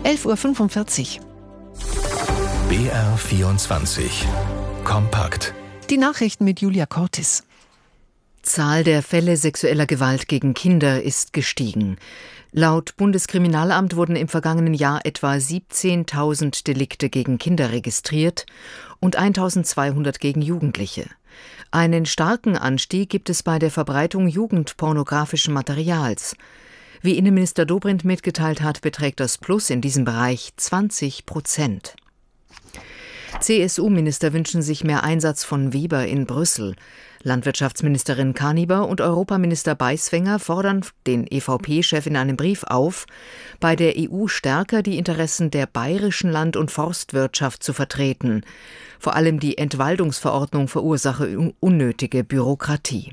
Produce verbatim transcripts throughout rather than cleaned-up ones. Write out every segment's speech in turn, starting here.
elf Uhr fünfundvierzig. B R vierundzwanzig. Kompakt. Die Nachrichten mit Julia Cortis. Zahl der Fälle sexueller Gewalt gegen Kinder ist gestiegen. Laut Bundeskriminalamt wurden im vergangenen Jahr etwa siebzehntausend Delikte gegen Kinder registriert und eintausendzweihundert gegen Jugendliche. Einen starken Anstieg gibt es bei der Verbreitung jugendpornografischen Materials. Wie Innenminister Dobrindt mitgeteilt hat, beträgt das Plus in diesem Bereich zwanzig Prozent. C S U-Minister wünschen sich mehr Einsatz von Weber in Brüssel. Landwirtschaftsministerin Kaniber und Europaminister Beiswenger fordern den E V P-Chef in einem Brief auf, bei der E U stärker die Interessen der bayerischen Land- und Forstwirtschaft zu vertreten. Vor allem die Entwaldungsverordnung verursache unnötige Bürokratie.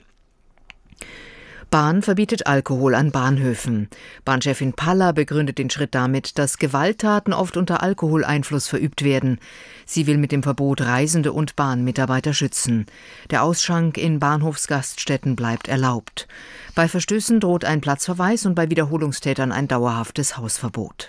Bahn verbietet Alkohol an Bahnhöfen. Bahnchefin Palla begründet den Schritt damit, dass Gewalttaten oft unter Alkoholeinfluss verübt werden. Sie will mit dem Verbot Reisende und Bahnmitarbeiter schützen. Der Ausschank in Bahnhofsgaststätten bleibt erlaubt. Bei Verstößen droht ein Platzverweis und bei Wiederholungstätern ein dauerhaftes Hausverbot.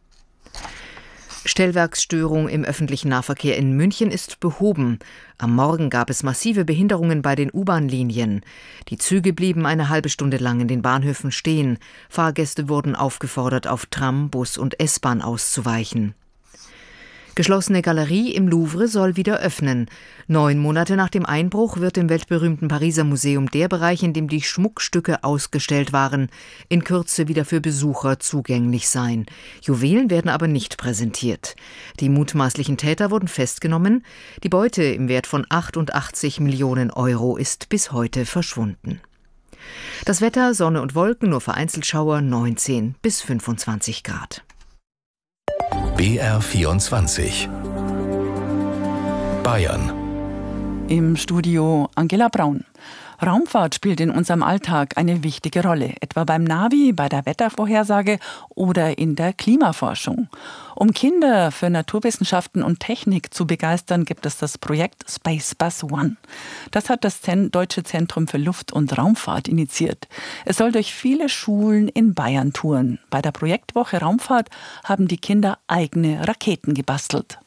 Stellwerksstörung im öffentlichen Nahverkehr in München ist behoben. Am Morgen gab es massive Behinderungen bei den U-Bahn-Linien. Die Züge blieben eine halbe Stunde lang in den Bahnhöfen stehen. Fahrgäste wurden aufgefordert, auf Tram, Bus und S-Bahn auszuweichen. Geschlossene Galerie im Louvre soll wieder öffnen. Neun Monate nach dem Einbruch wird im weltberühmten Pariser Museum der Bereich, in dem die Schmuckstücke ausgestellt waren, in Kürze wieder für Besucher zugänglich sein. Juwelen werden aber nicht präsentiert. Die mutmaßlichen Täter wurden festgenommen. Die Beute im Wert von achtundachtzig Millionen Euro ist bis heute verschwunden. Das Wetter, Sonne und Wolken, nur vereinzelt Schauer, neunzehn bis fünfundzwanzig Grad. B R vierundzwanzig. Bayern. Im Studio Angela Braun. Raumfahrt spielt in unserem Alltag eine wichtige Rolle, etwa beim Navi, bei der Wettervorhersage oder in der Klimaforschung. Um Kinder für Naturwissenschaften und Technik zu begeistern, gibt es das Projekt Space Bus One. Das hat das Deutsche Zentrum für Luft- und Raumfahrt initiiert. Es soll durch viele Schulen in Bayern touren. Bei der Projektwoche Raumfahrt haben die Kinder eigene Raketen gebastelt.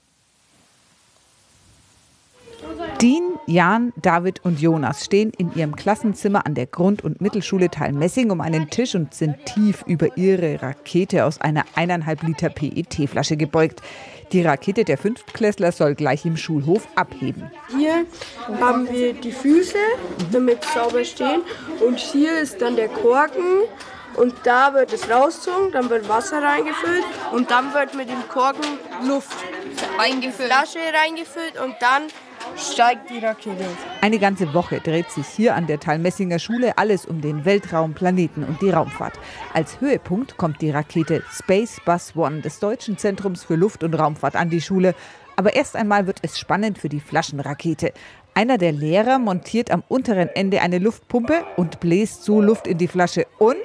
Dean, Jan, David und Jonas stehen in ihrem Klassenzimmer an der Grund- und Mittelschule Thalmessing um einen Tisch und sind tief über ihre Rakete aus einer eineinhalb Liter P E T-Flasche gebeugt. Die Rakete der Fünftklässler soll gleich im Schulhof abheben. Hier haben wir die Füße, damit sie sauber stehen. Und hier ist dann der Korken. Und da wird es rausgezogen, dann wird Wasser reingefüllt und dann wird mit dem Korken Luft reingefüllt. Flasche reingefüllt und dann steigt die Rakete. Eine ganze Woche dreht sich hier an der Thalmessinger Schule alles um den Weltraum, Planeten und die Raumfahrt. Als Höhepunkt kommt die Rakete Space Bus One des Deutschen Zentrums für Luft- und Raumfahrt an die Schule. Aber erst einmal wird es spannend für die Flaschenrakete. Einer der Lehrer montiert am unteren Ende eine Luftpumpe und bläst so Luft in die Flasche und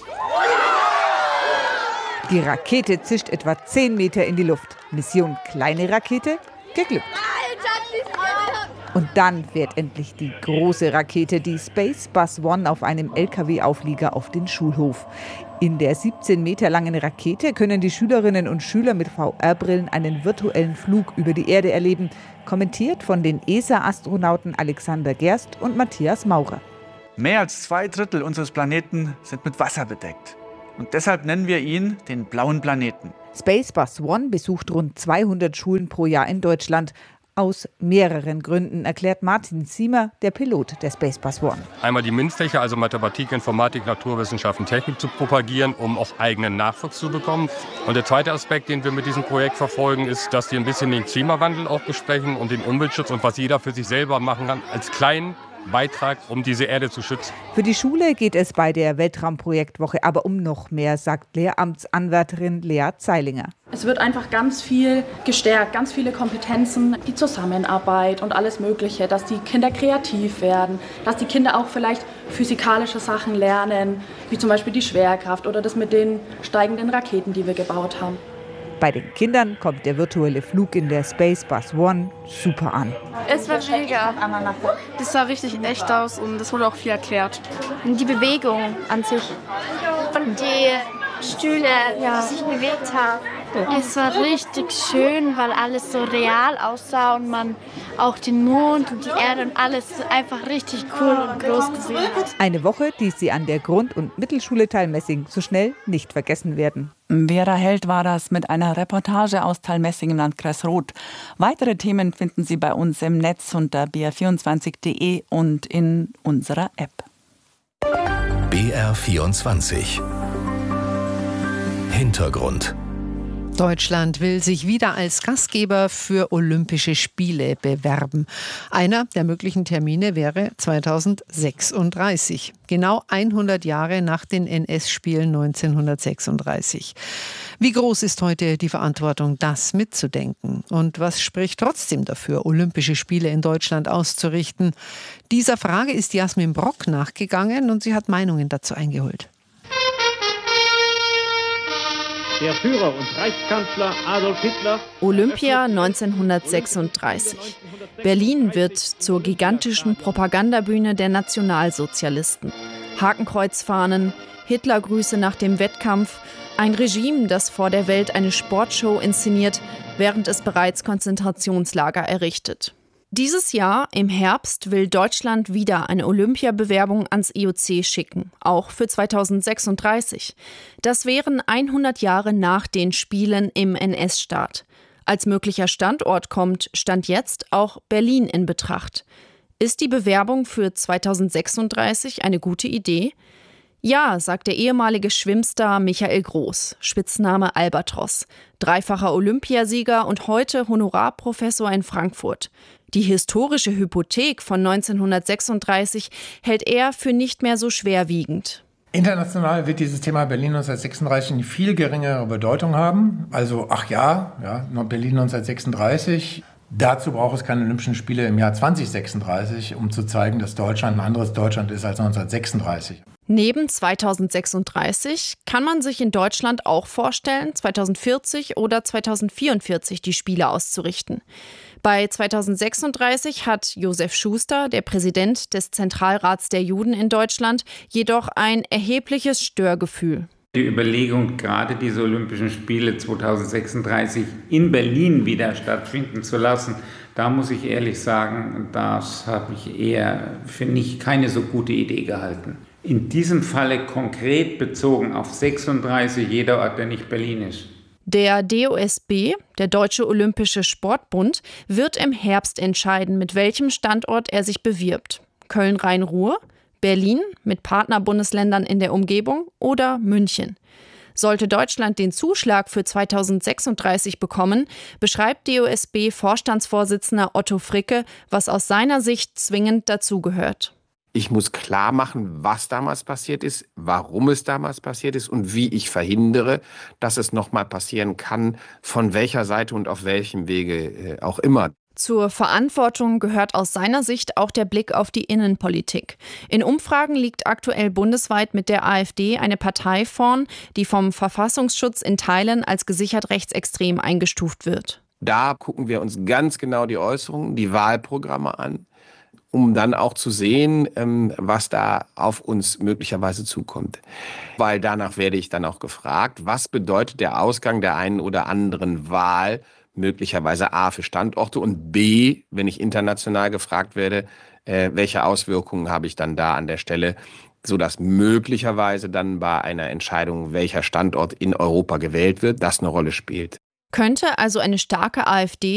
die Rakete zischt etwa zehn Meter in die Luft. Mission kleine Rakete, geglückt. Und dann fährt endlich die große Rakete, die Space Bus One, auf einem L K W-Auflieger auf den Schulhof. In der siebzehn Meter langen Rakete können die Schülerinnen und Schüler mit V R-Brillen einen virtuellen Flug über die Erde erleben. Kommentiert von den E S A-Astronauten Alexander Gerst und Matthias Maurer. Mehr als zwei Drittel unseres Planeten sind mit Wasser bedeckt. Und deshalb nennen wir ihn den blauen Planeten. Space Bus One besucht rund zweihundert Schulen pro Jahr in Deutschland. Aus mehreren Gründen, erklärt Martin Ziemer, der Pilot der Space Bus One. Einmal die MINT-Fächer, also Mathematik, Informatik, Naturwissenschaften, Technik zu propagieren, um auch eigenen Nachwuchs zu bekommen. Und der zweite Aspekt, den wir mit diesem Projekt verfolgen, ist, dass wir ein bisschen den Klimawandel auch besprechen und den Umweltschutz und was jeder für sich selber machen kann, als kleinen Beitrag, um diese Erde zu schützen. Für die Schule geht es bei der Weltraumprojektwoche aber um noch mehr, sagt Lehramtsanwärterin Lea Zeilinger. Es wird einfach ganz viel gestärkt, ganz viele Kompetenzen, die Zusammenarbeit und alles Mögliche, dass die Kinder kreativ werden, dass die Kinder auch vielleicht physikalische Sachen lernen, wie zum Beispiel die Schwerkraft oder das mit den steigenden Raketen, die wir gebaut haben. Bei den Kindern kommt der virtuelle Flug in der Space Bus One super an. Es war mega. Das sah richtig echt aus und es wurde auch viel erklärt. Die Bewegung an sich. Und die Stühle ja. sich bewegt haben. Es war richtig schön, weil alles so real aussah und man auch den Mond und die Erde und alles einfach richtig cool und groß gesehen hat. Eine Woche, die sie an der Grund- und Mittelschule Thalmessing so schnell nicht vergessen werden. Vera Held war das mit einer Reportage aus Thalmessing im Landkreis Roth. Weitere Themen finden Sie bei uns im Netz unter b r vierundzwanzig punkt d e und in unserer App. B R vierundzwanzig Hintergrund. Deutschland will sich wieder als Gastgeber für Olympische Spiele bewerben. Einer der möglichen Termine wäre zweitausendsechsunddreißig, genau hundert Jahre nach den N S-Spielen neunzehnhundertsechsunddreißig. Wie groß ist heute die Verantwortung, das mitzudenken? Und was spricht trotzdem dafür, Olympische Spiele in Deutschland auszurichten? Dieser Frage ist Jasmin Brock nachgegangen und sie hat Meinungen dazu eingeholt. Der Führer und Reichskanzler Adolf Hitler. Olympia neunzehnhundertsechsunddreißig. Berlin wird zur gigantischen Propagandabühne der Nationalsozialisten. Hakenkreuzfahnen, Hitlergrüße nach dem Wettkampf, ein Regime, das vor der Welt eine Sportshow inszeniert, während es bereits Konzentrationslager errichtet. Dieses Jahr, im Herbst, will Deutschland wieder eine Olympiabewerbung ans I O C schicken, auch für zweitausendsechsunddreißig. Das wären hundert Jahre nach den Spielen im N S-Staat. Als möglicher Standort kommt, Stand jetzt, auch Berlin in Betracht. Ist die Bewerbung für zweitausendsechsunddreißig eine gute Idee? Ja, sagt der ehemalige Schwimmstar Michael Groß, Spitzname Albatros, dreifacher Olympiasieger und heute Honorarprofessor in Frankfurt. Die historische Hypothek von neunzehnhundertsechsunddreißig hält er für nicht mehr so schwerwiegend. International wird dieses Thema Berlin neunzehnhundertsechsunddreißig eine viel geringere Bedeutung haben. Also, ach ja, ja, Berlin neunzehnhundertsechsunddreißig. Dazu braucht es keine Olympischen Spiele im Jahr zweitausendsechsunddreißig, um zu zeigen, dass Deutschland ein anderes Deutschland ist als neunzehnhundertsechsunddreißig. Neben zweitausendsechsunddreißig kann man sich in Deutschland auch vorstellen, zweitausendvierzig oder zweitausendvierundvierzig die Spiele auszurichten. Bei zweitausendsechsunddreißig hat Josef Schuster, der Präsident des Zentralrats der Juden in Deutschland, jedoch ein erhebliches Störgefühl. Die Überlegung, gerade diese Olympischen Spiele zweitausendsechsunddreißig in Berlin wieder stattfinden zu lassen, da muss ich ehrlich sagen, das habe ich eher für nicht keine so gute Idee gehalten. In diesem Falle konkret bezogen auf sechsunddreißig, jeder Ort, der nicht Berlin ist. Der D O S B, der Deutsche Olympische Sportbund, wird im Herbst entscheiden, mit welchem Standort er sich bewirbt. Köln-Rhein-Ruhr, Berlin mit Partnerbundesländern in der Umgebung oder München. Sollte Deutschland den Zuschlag für zweitausendsechsunddreißig bekommen, beschreibt D O S B-Vorstandsvorsitzender Otto Fricke, was aus seiner Sicht zwingend dazugehört. Ich muss klar machen, was damals passiert ist, warum es damals passiert ist und wie ich verhindere, dass es nochmal passieren kann, von welcher Seite und auf welchem Wege auch immer. Zur Verantwortung gehört aus seiner Sicht auch der Blick auf die Innenpolitik. In Umfragen liegt aktuell bundesweit mit der AfD eine Partei vorn, die vom Verfassungsschutz in Teilen als gesichert rechtsextrem eingestuft wird. Da gucken wir uns ganz genau die Äußerungen, die Wahlprogramme an, um dann auch zu sehen, was da auf uns möglicherweise zukommt. Weil danach werde ich dann auch gefragt, was bedeutet der Ausgang der einen oder anderen Wahl möglicherweise A für Standorte und B, wenn ich international gefragt werde, welche Auswirkungen habe ich dann da an der Stelle, sodass möglicherweise dann bei einer Entscheidung, welcher Standort in Europa gewählt wird, das eine Rolle spielt. Könnte also eine starke AfD